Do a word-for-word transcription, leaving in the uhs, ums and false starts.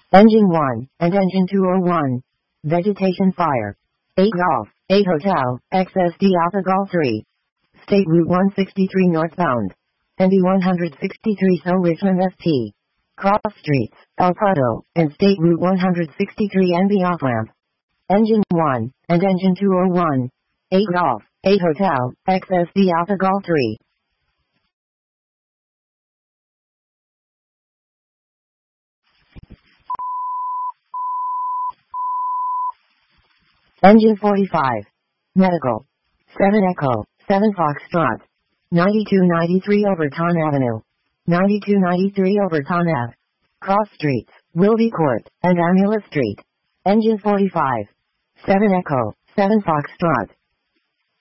Engine one, and Engine two oh one. Vegetation fire. eight Golf, eight Hotel, X S D Alpha Golf three. State Route one sixty-three northbound. N B one sixty-three So Richmond S T. Cross Streets, El Prado, and State Route one sixty-three N B off-ramp. Engine one, and Engine two oh one. eight Golf, eight Hotel, X S D Alpha Golf three. Engine forty-five. Medical. seven Echo, seven Foxtrot. ninety-two ninety-three Overton Avenue. ninety-two ninety-three Overton Ave. Cross Streets, Wilby Court, and Amulet Street. Engine forty-five. seven Echo, seven Foxtrot.